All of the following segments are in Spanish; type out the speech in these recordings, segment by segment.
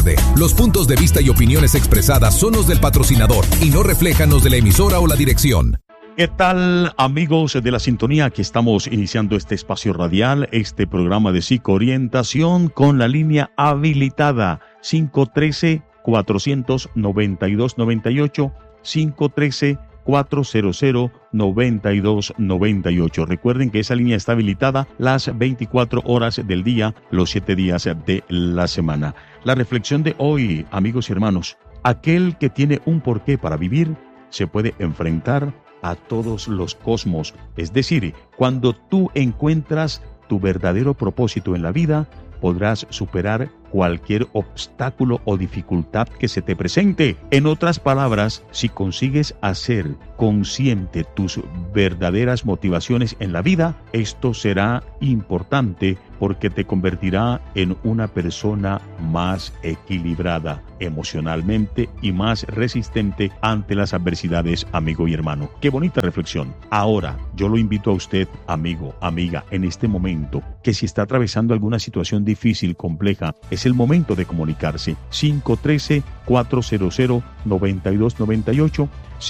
Los puntos de vista y opiniones expresadas son los del patrocinador y no reflejan los de la emisora o la dirección. ¿Qué tal, amigos de la sintonía? Aquí estamos iniciando este espacio radial, este programa de psicoorientación con la línea habilitada 513-492-98, 513-400-9298. Recuerden que esa línea está habilitada las 24 horas del día, los 7 días de la semana. La reflexión de hoy, amigos y hermanos: aquel que tiene un porqué para vivir se puede enfrentar a todos los cosmos. Es decir, cuando tú encuentras tu verdadero propósito en la vida, podrás superar cualquier obstáculo o dificultad que se te presente. En otras palabras, si consigues hacer consciente tus verdaderas motivaciones en la vida, esto será importante porque te convertirá en una persona más equilibrada emocionalmente y más resistente ante las adversidades, amigo y hermano. Qué bonita reflexión. Ahora, yo lo invito a usted, amigo, amiga, en este momento, que si está atravesando alguna situación difícil, compleja, es el momento de comunicarse. 513-400-9298,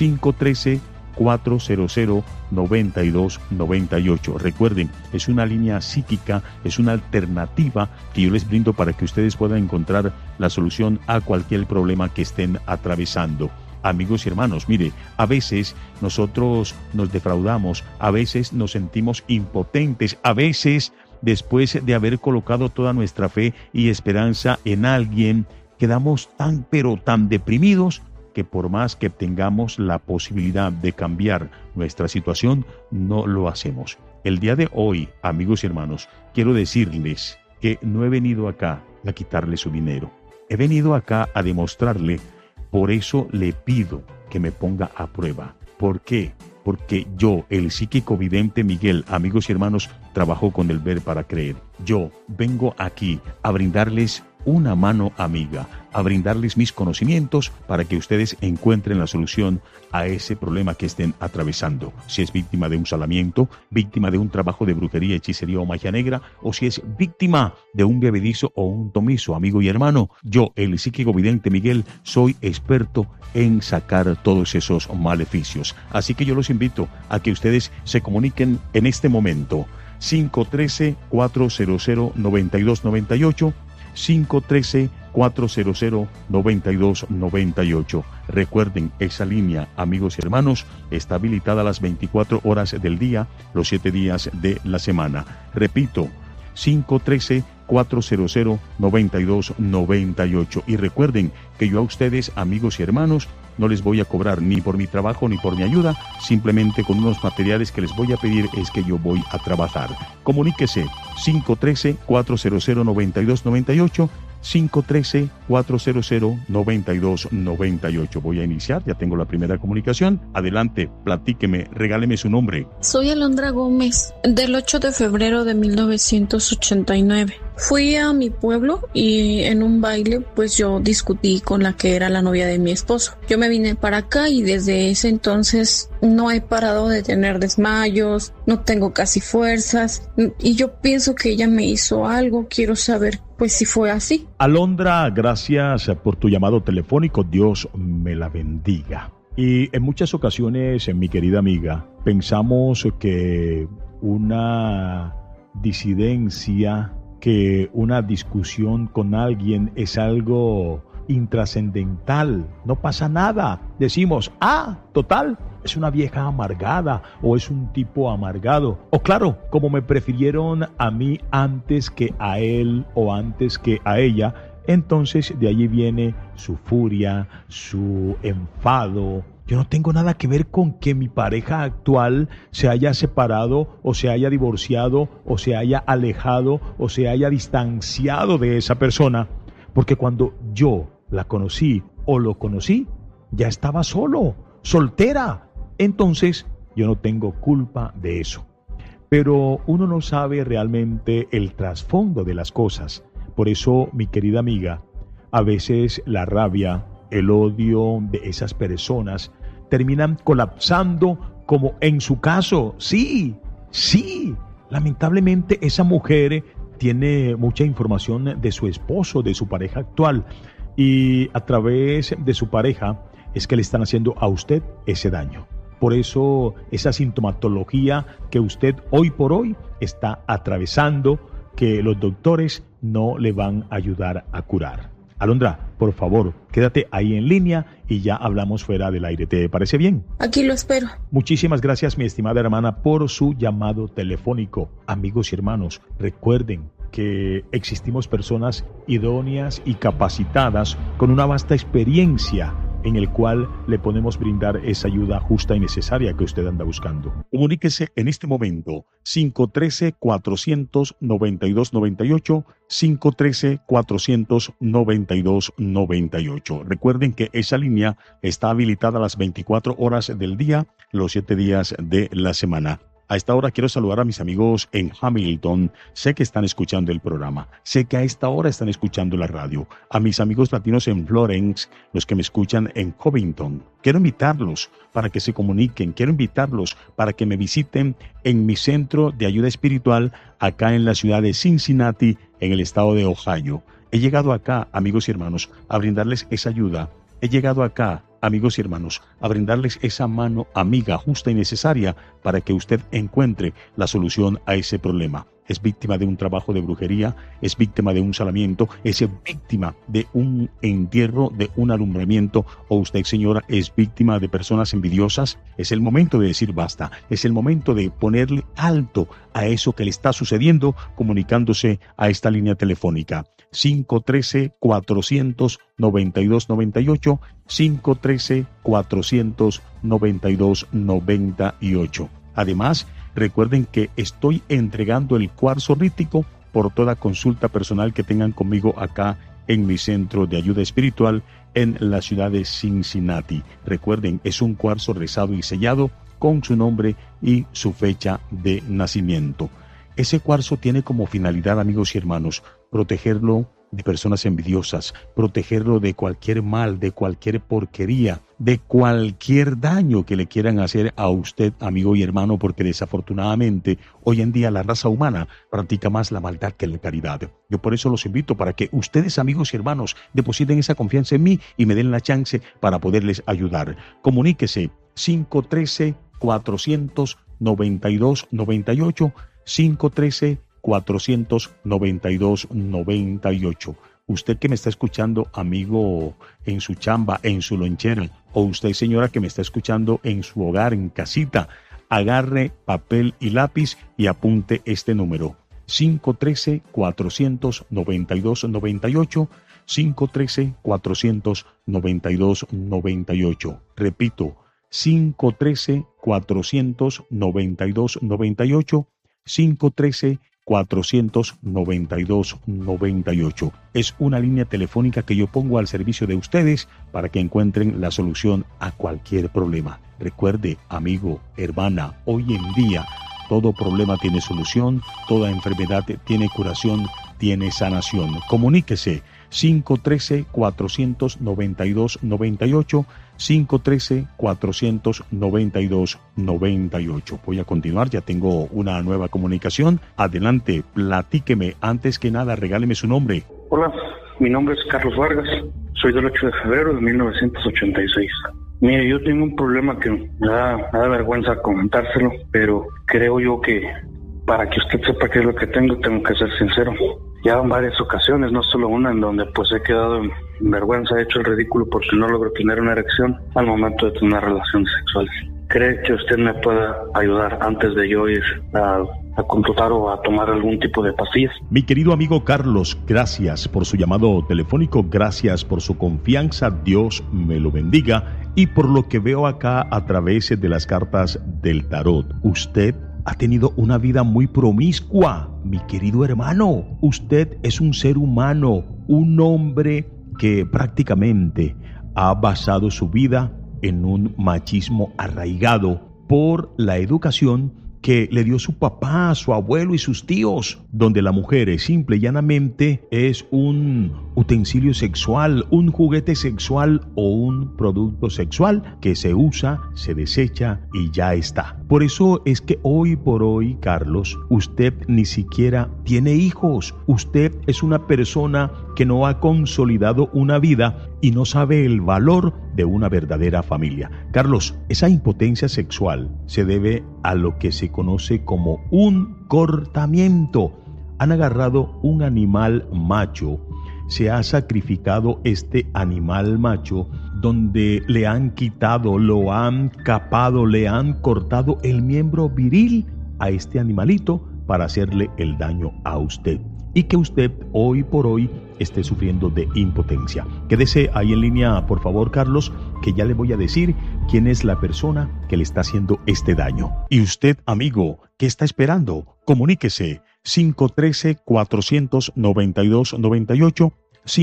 513-400-9298. Recuerden, es una línea psíquica, es una alternativa que yo les brindo para que ustedes puedan encontrar la solución a cualquier problema que estén atravesando. Amigos y hermanos, mire, a veces nosotros nos defraudamos, a veces nos sentimos impotentes, a veces después de haber colocado toda nuestra fe y esperanza en alguien, quedamos tan deprimidos que por más que tengamos la posibilidad de cambiar nuestra situación, no lo hacemos. El día de hoy, amigos y hermanos, quiero decirles que no he venido acá a quitarle su dinero. He venido acá a demostrarle, por eso le pido que me ponga a prueba. ¿Por qué? Porque yo, el psíquico vidente Miguel, amigos y hermanos, trabajo con el ver para creer. Yo vengo aquí a brindarles una mano amiga, a brindarles mis conocimientos para que ustedes encuentren la solución a ese problema que estén atravesando. Si es víctima de un salamiento, víctima de un trabajo de brujería, hechicería o magia negra, o si es víctima de un bebedizo o un tomizo, amigo y hermano, yo, el psíquico vidente Miguel, soy experto en sacar todos esos maleficios. Así que yo los invito a que ustedes se comuniquen en este momento. 513-400-9298, 513-400-9298. Recuerden, esa línea, amigos y hermanos, está habilitada las 24 horas del día, los 7 días de la semana. Repito, 513-400-9298. Y recuerden que yo a ustedes, amigos y hermanos, no les voy a cobrar ni por mi trabajo ni por mi ayuda, simplemente con unos materiales que les voy a pedir es que yo voy a trabajar. Comuníquese 513-400-9298, 513-400-9298. Voy a iniciar, ya tengo la primera comunicación. Adelante, platíqueme, regáleme su nombre. Soy Alondra Gómez, del 8 de febrero de 1989. Fui a mi pueblo y en un baile pues yo discutí con la que era la novia de mi esposo. Yo me vine para acá y desde ese entonces no he parado de tener desmayos, no tengo casi fuerzas y yo pienso que ella me hizo algo. Quiero saber pues si fue así. Alondra, gracias por tu llamado telefónico. Dios me la bendiga. Y en muchas ocasiones, mi querida amiga, pensamos que una disidencia, que una discusión con alguien es algo intrascendental, no pasa nada. Decimos, total, es una vieja amargada o es un tipo amargado. O claro, como me prefirieron a mí antes que a él o antes que a ella, entonces de allí viene su furia, su enfado. Yo no tengo nada que ver con que mi pareja actual se haya separado o se haya divorciado o se haya alejado o se haya distanciado de esa persona, porque cuando yo la conocí o lo conocí, ya estaba solo, soltera. Entonces yo no tengo culpa de eso. Pero uno no sabe realmente el trasfondo de las cosas. Por eso, mi querida amiga, a veces la rabia, el odio de esas personas terminan colapsando, como en su caso. Sí, lamentablemente esa mujer tiene mucha información de su esposo, de su pareja actual, y a través de su pareja es que le están haciendo a usted ese daño. Por eso esa sintomatología que usted hoy por hoy está atravesando, que los doctores no le van a ayudar a curar. Alondra, por favor, quédate ahí en línea y ya hablamos fuera del aire. ¿Te parece bien? Aquí lo espero. Muchísimas gracias, mi estimada hermana, por su llamado telefónico. Amigos y hermanos, recuerden que existimos personas idóneas y capacitadas con una vasta experiencia en el cual le podemos brindar esa ayuda justa y necesaria que usted anda buscando. Comuníquese en este momento 513-492-9298, 513-492-9298. Recuerden que esa línea está habilitada las 24 horas del día, los 7 días de la semana. A esta hora quiero saludar a mis amigos en Hamilton. Sé que están escuchando el programa. Sé que a esta hora están escuchando la radio. A mis amigos latinos en Florence, los que me escuchan en Covington. Quiero invitarlos para que se comuniquen. Quiero invitarlos para que me visiten en mi centro de ayuda espiritual acá en la ciudad de Cincinnati, en el estado de Ohio. He llegado acá, amigos y hermanos, a brindarles esa ayuda. He llegado acá, amigos y hermanos, a brindarles esa mano amiga, justa y necesaria para que usted encuentre la solución a ese problema. Es víctima de un trabajo de brujería, es víctima de un salamiento, es víctima de un entierro, de un alumbramiento, o usted, señora, es víctima de personas envidiosas. Es el momento de decir basta, es el momento de ponerle alto a eso que le está sucediendo, comunicándose a esta línea telefónica. 513-492-9298, 513-492-9298. Además, recuerden que estoy entregando el cuarzo rítico por toda consulta personal que tengan conmigo acá en mi centro de ayuda espiritual en la ciudad de Cincinnati. Recuerden, es un cuarzo rezado y sellado con su nombre y su fecha de nacimiento. Ese cuarzo tiene como finalidad, amigos y hermanos, protegerlo de personas envidiosas, protegerlo de cualquier mal, de cualquier porquería, de cualquier daño que le quieran hacer a usted, amigo y hermano, porque desafortunadamente hoy en día la raza humana practica más la maldad que la caridad. Yo por eso los invito para que ustedes, amigos y hermanos, depositen esa confianza en mí y me den la chance para poderles ayudar. Comuníquese 513-492-9298, 513-492-98. Usted que me está escuchando, amigo, en su chamba, en su lonchera, o usted, señora, que me está escuchando en su hogar, en casita, agarre papel y lápiz y apunte este número: 513-492-9298, 513-492-9298. Repito, 513-492-9298, 513-492-98. Es una línea telefónica que yo pongo al servicio de ustedes para que encuentren la solución a cualquier problema. Recuerde, amigo, hermana, hoy en día todo problema tiene solución, toda enfermedad tiene curación, tiene sanación. Comuníquese 513-492-98, 513-492-98. Voy a continuar, ya tengo una nueva comunicación. Adelante, platíqueme. Antes que nada, regáleme su nombre. Hola, mi nombre es Carlos Vargas. Soy del 8 de febrero de 1986. Mire, yo tengo un problema que me da vergüenza comentárselo, pero creo yo que para que usted sepa qué es lo que tengo que ser sincero. Ya en varias ocasiones, no solo una, en donde pues he quedado en vergüenza, he hecho el ridículo porque no logro tener una erección al momento de tener relaciones sexuales. ¿Cree que usted me pueda ayudar antes de yo ir a computar o a tomar algún tipo de pastillas? Mi querido amigo Carlos, gracias por su llamado telefónico, gracias por su confianza, Dios me lo bendiga. Y por lo que veo acá a través de las cartas del tarot, usted ha tenido una vida muy promiscua, mi querido hermano. Usted es un ser humano, un hombre que prácticamente ha basado su vida en un machismo arraigado por la educación que le dio su papá, su abuelo y sus tíos, donde la mujer simple y llanamente es un utensilio sexual, un juguete sexual o un producto sexual que se usa, se desecha y ya está. Por eso es que hoy por hoy, Carlos, usted ni siquiera tiene hijos. Usted es una persona que no ha consolidado una vida y no sabe el valor de una verdadera familia. Carlos, esa impotencia sexual se debe a lo que se conoce como un cortamiento. Han agarrado un animal macho, se ha sacrificado este animal macho, donde le han quitado, lo han capado, le han cortado el miembro viril a este animalito para hacerle el daño a usted, y que usted hoy por hoy esté sufriendo de impotencia. Quédese ahí en línea, por favor, Carlos, que ya le voy a decir quién es la persona que le está haciendo este daño. Y usted, amigo, ¿qué está esperando? Comuníquese 513-492-98,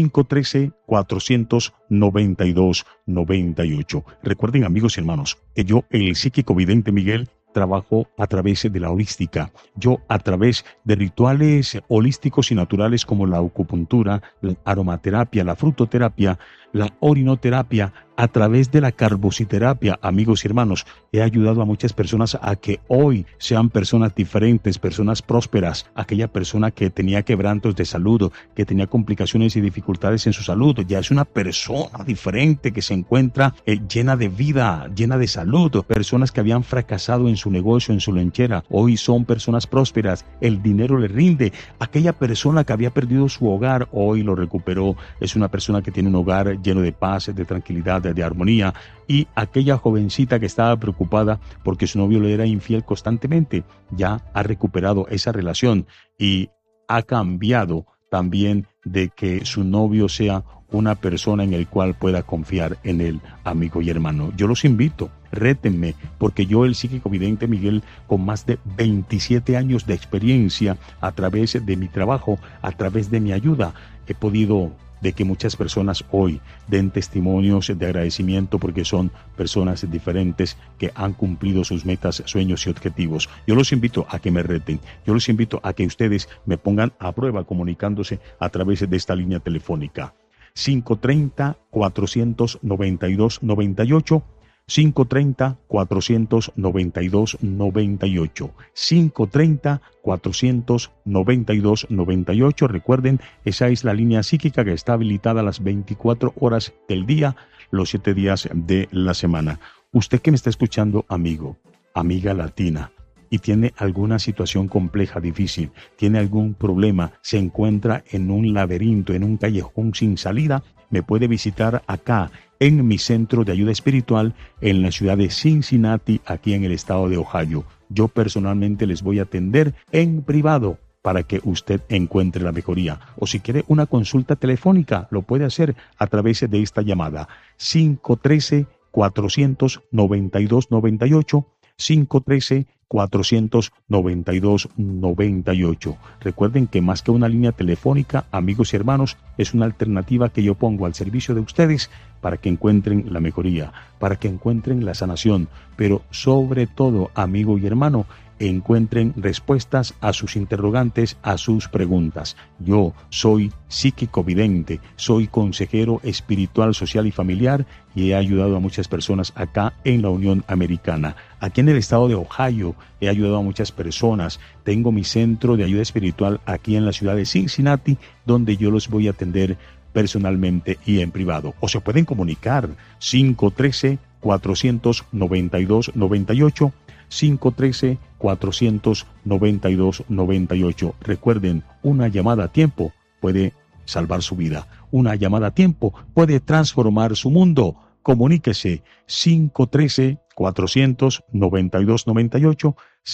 513-492-98. Recuerden, amigos y hermanos, que yo, el psíquico vidente Miguel, trabajo a través de la holística. Yo, a través de rituales holísticos y naturales como la acupuntura, la aromaterapia, la frutoterapia, la orinoterapia, a través de la carbociterapia, amigos y hermanos, he ayudado a muchas personas a que hoy sean personas diferentes, personas prósperas. Aquella persona que tenía quebrantos de salud, que tenía complicaciones y dificultades en su salud, ya es una persona diferente que se encuentra llena de vida, llena de salud. Personas que habían fracasado en su negocio, en su lonchera, hoy son personas prósperas, el dinero le rinde. Aquella persona que había perdido su hogar, hoy lo recuperó, es una persona que tiene un hogar lleno de paz, de tranquilidad, de armonía. Y aquella jovencita que estaba preocupada porque su novio le era infiel constantemente, ya ha recuperado esa relación y ha cambiado también de que su novio sea una persona en el cual pueda confiar en él, amigo y hermano. Yo los invito, rétenme, porque yo, el psíquico vidente Miguel, con más de 27 años de experiencia, a través de mi trabajo, a través de mi ayuda, he podido de que muchas personas hoy den testimonios de agradecimiento porque son personas diferentes que han cumplido sus metas, sueños y objetivos. Yo los invito a que me reten, yo los invito a que ustedes me pongan a prueba comunicándose a través de esta línea telefónica 530-492-98, 530-492-98, 530-492-98. Recuerden, esa es la línea psíquica que está habilitada a las 24 horas del día, los 7 días de la semana. Usted que me está escuchando, amigo, amiga latina, y tiene alguna situación compleja, difícil, tiene algún problema, se encuentra en un laberinto, en un callejón sin salida, me puede visitar acá en mi centro de ayuda espiritual en la ciudad de Cincinnati, aquí en el estado de Ohio. Yo personalmente les voy a atender en privado para que usted encuentre la mejoría. O si quiere una consulta telefónica, lo puede hacer a través de esta llamada 513-492-98, 513-492-98. Recuerden que más que una línea telefónica, amigos y hermanos, es una alternativa que yo pongo al servicio de ustedes para que encuentren la mejoría, para que encuentren la sanación, pero sobre todo, amigo y hermano, encuentren respuestas a sus interrogantes, a sus preguntas. Yo soy psíquico vidente, soy consejero espiritual, social y familiar y he ayudado a muchas personas acá en la Unión Americana. Aquí en el estado de Ohio he ayudado a muchas personas. Tengo mi centro de ayuda espiritual aquí en la ciudad de Cincinnati, donde yo los voy a atender personalmente y en privado. O se pueden comunicar 513-492-98, 513-492-98. Recuerden, una llamada a tiempo puede salvar su vida. Una llamada a tiempo puede transformar su mundo. Comuníquese 513-492-98,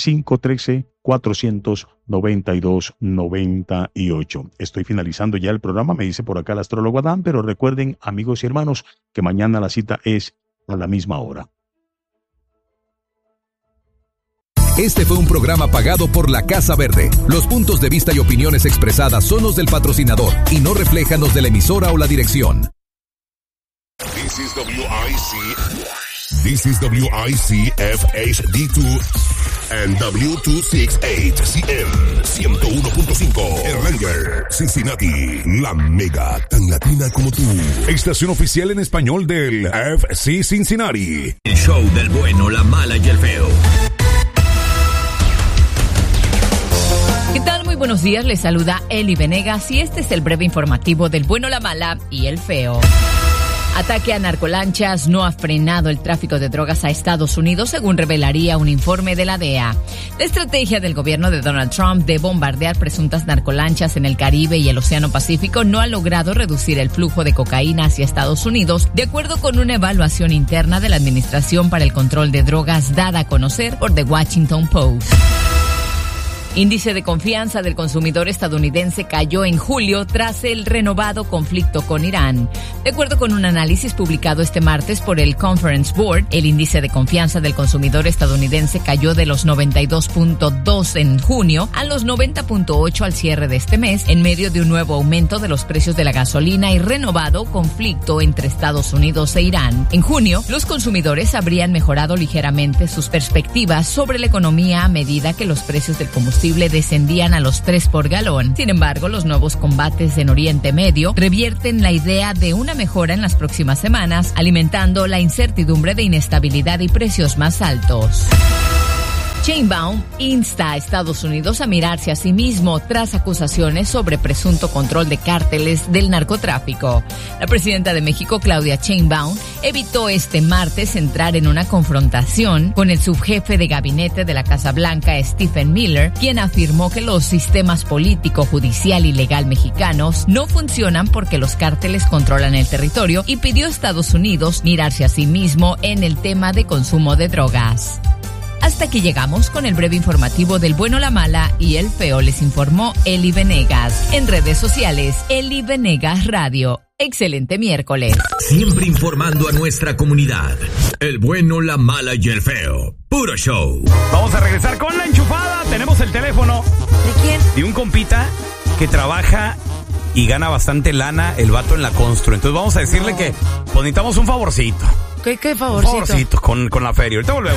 513-492-98. Estoy finalizando ya el programa, me dice por acá el astrólogo Adán, pero recuerden, amigos y hermanos, que mañana la cita es a la misma hora. Este fue un programa pagado por la Casa Verde. Los puntos de vista y opiniones expresadas son los del patrocinador y no reflejan los de la emisora o la dirección. This is WIC FHD2 and W268CM 101.5 Erlanger, Cincinnati, la mega tan latina como tú. Estación oficial en español del FC Cincinnati. El show del bueno, la mala y el feo. ¿Qué tal? Muy Muy buenos días, les saluda Eli Venegas y este es el breve informativo del bueno, la mala y el feo. Ataque a narcolanchas no ha frenado el tráfico de drogas a Estados Unidos, según revelaría un informe de la DEA. La estrategia del gobierno de Donald Trump de bombardear presuntas narcolanchas en el Caribe y el Océano Pacífico no ha logrado reducir el flujo de cocaína hacia Estados Unidos, de acuerdo con una evaluación interna de la Administración para el Control de Drogas dada a conocer por The Washington Post. Índice de confianza del consumidor estadounidense cayó en julio tras el renovado conflicto con Irán. De acuerdo con un análisis publicado este martes por el Conference Board, el índice de confianza del consumidor estadounidense cayó de los 92.2 en junio a los 90.8 al cierre de este mes, en medio de un nuevo aumento de los precios de la gasolina y renovado conflicto entre Estados Unidos e Irán. En junio, los consumidores habrían mejorado ligeramente sus perspectivas sobre la economía a medida que los precios del combustible descendían a los 3 por galón. Sin embargo, los nuevos combates en Oriente Medio revierten la idea de una mejora en las próximas semanas, alimentando la incertidumbre de inestabilidad y precios más altos. Sheinbaum insta a Estados Unidos a mirarse a sí mismo tras acusaciones sobre presunto control de cárteles del narcotráfico. La presidenta de México, Claudia Sheinbaum, evitó este martes entrar en una confrontación con el subjefe de gabinete de la Casa Blanca, Stephen Miller, quien afirmó que los sistemas político, judicial y legal mexicanos no funcionan porque los cárteles controlan el territorio y pidió a Estados Unidos mirarse a sí mismo en el tema de consumo de drogas. Hasta aquí llegamos con el breve informativo del bueno, la mala y el feo. Les informó Eli Venegas. En redes sociales, Eli Venegas Radio. Excelente miércoles. Siempre informando a nuestra comunidad. El bueno, la mala y el feo. Puro show. Vamos a regresar con la enchufada. Tenemos el teléfono. ¿De quién? De un compita que trabaja y gana bastante lana el vato en la constru. Entonces vamos a decirle que necesitamos un favorcito. ¿Qué favorcito? Un favorcito con la feria. Ahorita volvemos.